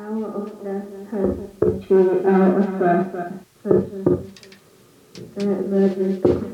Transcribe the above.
hour of death to the hour of birth. The Virgin took